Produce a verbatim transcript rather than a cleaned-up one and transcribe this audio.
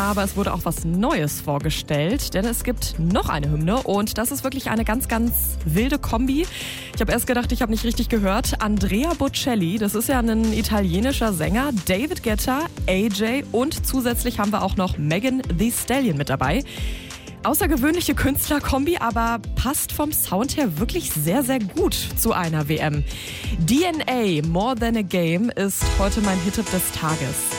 aber es wurde auch was Neues vorgestellt, denn es gibt noch eine Hymne und das ist wirklich eine ganz, ganz wilde Kombi. Ich habe erst gedacht, ich habe nicht richtig gehört. Andrea Bocelli, das ist ja ein italienischer Sänger, David Guetta, A J und zusätzlich haben wir auch noch Megan Thee Stallion mit dabei. Außergewöhnliche Künstlerkombi, aber passt vom Sound her wirklich sehr, sehr gut zu einer W M. D N A, More Than a Game, ist heute mein Hit-Tipp des Tages.